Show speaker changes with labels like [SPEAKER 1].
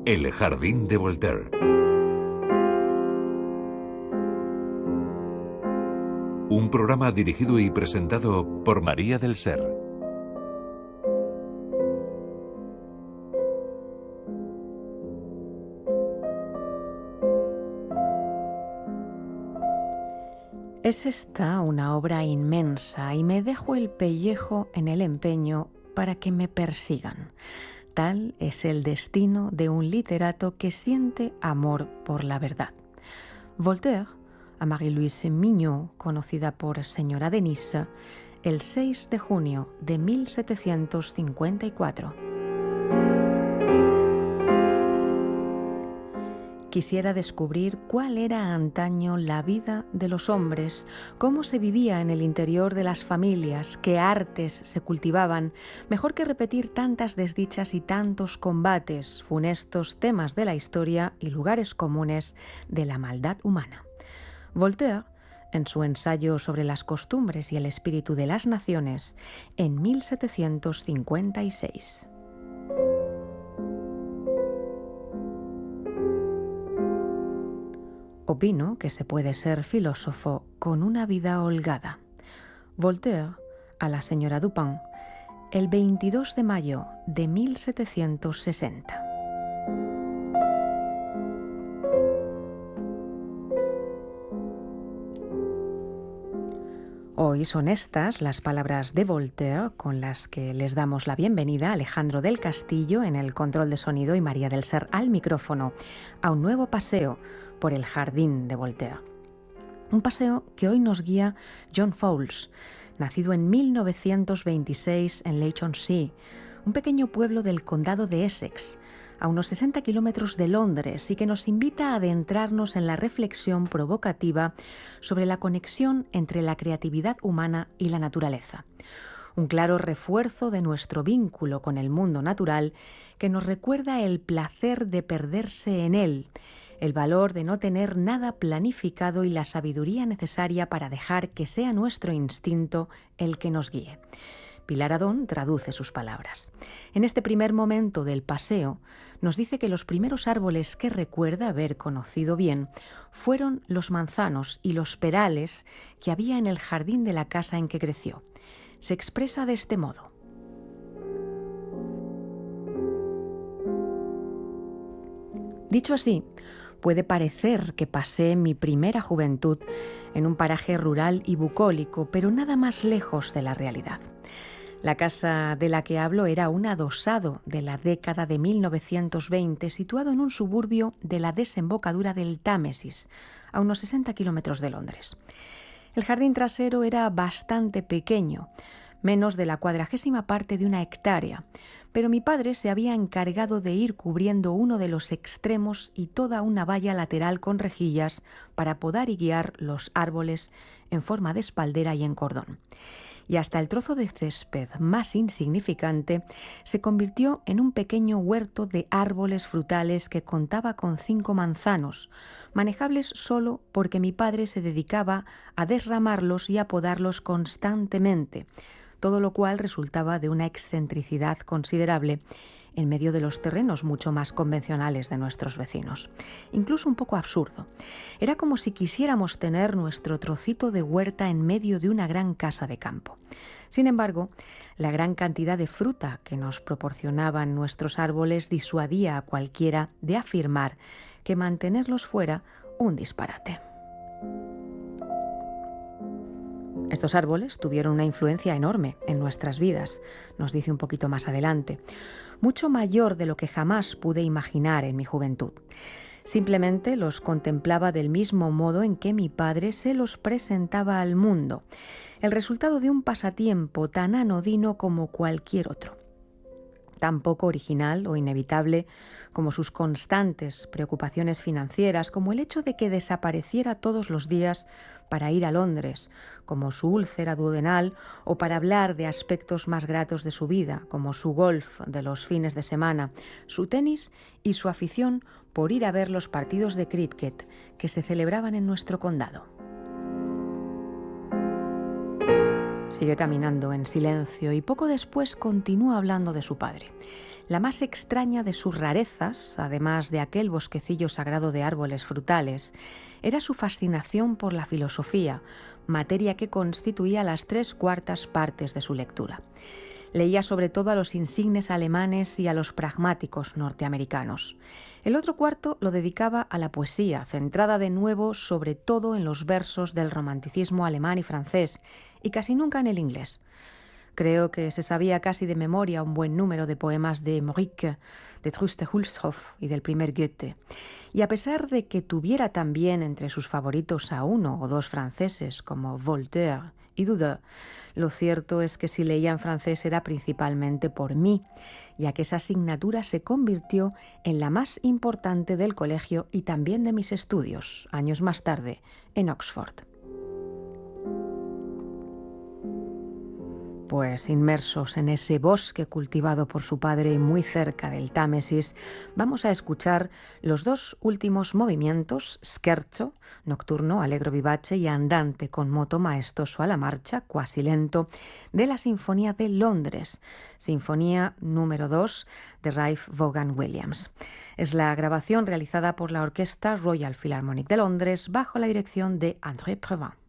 [SPEAKER 1] El jardín de Voltaire. Un programa dirigido y presentado por María del Ser.
[SPEAKER 2] Es esta una obra inmensa y me dejo el pellejo en el empeño para que me persigan. Tal es el destino de un literato que siente amor por la verdad. Voltaire, a Marie-Louise Mignot, conocida por Señora de Nice, el 6 de junio de 1754. Quisiera descubrir cuál era antaño la vida de los hombres, cómo se vivía en el interior de las familias, qué artes se cultivaban, mejor que repetir tantas desdichas y tantos combates, funestos temas de la historia y lugares comunes de la maldad humana. Voltaire, en su ensayo sobre las costumbres y el espíritu de las naciones, en 1756. Opino que se puede ser filósofo con una vida holgada. Voltaire, a la señora Dupin, el 22 de mayo de 1760. Hoy son estas las palabras de Voltaire con las que les damos la bienvenida a Alejandro del Castillo en el control de sonido y María del Ser al micrófono a un nuevo paseo por el jardín de Voltaire. Un paseo que hoy nos guía John Fowles, nacido en 1926 en Leigh-on-Sea, un pequeño pueblo del condado de Essex, a unos 60 kilómetros de Londres, y que nos invita a adentrarnos en la reflexión provocativa sobre la conexión entre la creatividad humana y la naturaleza. Un claro refuerzo de nuestro vínculo con el mundo natural que nos recuerda el placer de perderse en él, el valor de no tener nada planificado y la sabiduría necesaria para dejar que sea nuestro instinto el que nos guíe. Pilar Adón traduce sus palabras. En este primer momento del paseo, nos dice que los primeros árboles que recuerda haber conocido bien fueron los manzanos y los perales que había en el jardín de la casa en que creció. Se expresa de este modo. Dicho así, puede parecer que pasé mi primera juventud en un paraje rural y bucólico, pero nada más lejos de la realidad. La casa de la que hablo era un adosado de la década de 1920, situado en un suburbio de la desembocadura del Támesis, a unos 60 kilómetros de Londres. El jardín trasero era bastante pequeño, menos de la 40ª parte de una hectárea, pero mi padre se había encargado de ir cubriendo uno de los extremos y toda una valla lateral con rejillas para podar y guiar los árboles en forma de espaldera y en cordón. Y hasta el trozo de césped más insignificante se convirtió en un pequeño huerto de árboles frutales que contaba con 5 manzanos, manejables solo porque mi padre se dedicaba a desramarlos y a podarlos constantemente, todo lo cual resultaba de una excentricidad considerable en medio de los terrenos mucho más convencionales de nuestros vecinos. Incluso un poco absurdo. Era como si quisiéramos tener nuestro trocito de huerta en medio de una gran casa de campo. Sin embargo, la gran cantidad de fruta que nos proporcionaban nuestros árboles disuadía a cualquiera de afirmar que mantenerlos fuera un disparate. Estos árboles tuvieron una influencia enorme en nuestras vidas, nos dice un poquito más adelante, mucho mayor de lo que jamás pude imaginar en mi juventud. Simplemente los contemplaba del mismo modo en que mi padre se los presentaba al mundo, el resultado de un pasatiempo tan anodino como cualquier otro, tan poco original o inevitable como sus constantes preocupaciones financieras, como el hecho de que desapareciera todos los días para ir a Londres, como su úlcera duodenal, o para hablar de aspectos más gratos de su vida, como su golf de los fines de semana, su tenis y su afición por ir a ver los partidos de cricket que se celebraban en nuestro condado. Sigue caminando en silencio y poco después continúa hablando de su padre. La más extraña de sus rarezas, además de aquel bosquecillo sagrado de árboles frutales, era su fascinación por la filosofía, materia que constituía las 3/4 partes de su lectura. Leía sobre todo a los insignes alemanes y a los pragmáticos norteamericanos. El otro cuarto lo dedicaba a la poesía, centrada de nuevo sobre todo en los versos del romanticismo alemán y francés, y casi nunca en el inglés. Creo que se sabía casi de memoria un buen número de poemas de Maurice, de Trüste Hulshoff y del primer Goethe. Y a pesar de que tuviera también entre sus favoritos a 1 o 2 franceses como Voltaire y Diderot, lo cierto es que si leía en francés era principalmente por mí, ya que esa asignatura se convirtió en la más importante del colegio y también de mis estudios, años más tarde, en Oxford. Pues inmersos en ese bosque cultivado por su padre y muy cerca del Támesis, vamos a escuchar los 2 últimos movimientos, scherzo, nocturno, allegro vivace, y andante con moto maestoso a la marcha, quasi lento, de la Sinfonía de Londres, Sinfonía número 2 de Ralph Vaughan Williams. Es la grabación realizada por la Orquesta Royal Philharmonic de Londres bajo la dirección de André Previn.